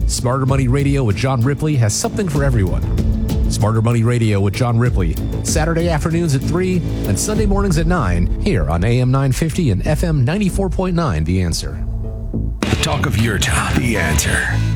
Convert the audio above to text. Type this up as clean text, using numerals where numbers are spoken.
Smarter Money Radio with John Ripley has something for everyone. Smarter Money Radio with John Ripley, Saturday afternoons at 3 and Sunday mornings at 9, here on AM 950 and FM 94.9, The Answer. The talk of your town, The Answer.